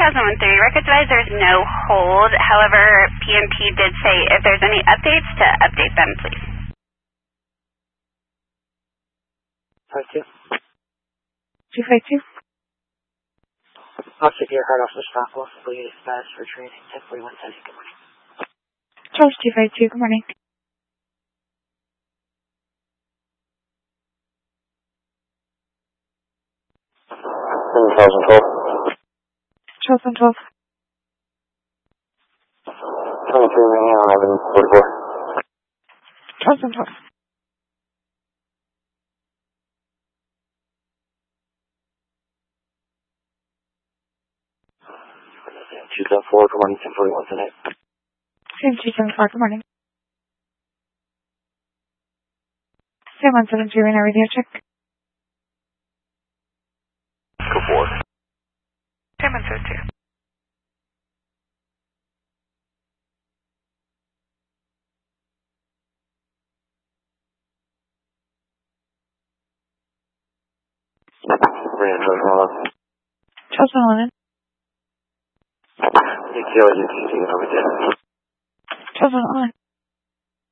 2013. Records-wise, there's no hold. However, PMP did say if there's any updates to update them, please. 52. 252. I'll keep your heart off the stop loss. We'll use status for training. 1041 says good morning. Charles 252, good morning. Charles 112. Charles 112. 23 ringing on 1144. Charles 112. Choose that forward for 1041 tonight. Same 274, good morning. Same 173, right now, radio check. Go forward. Same 172. Bring it to Charles 111. ETO, you can see it over there. Charles 111.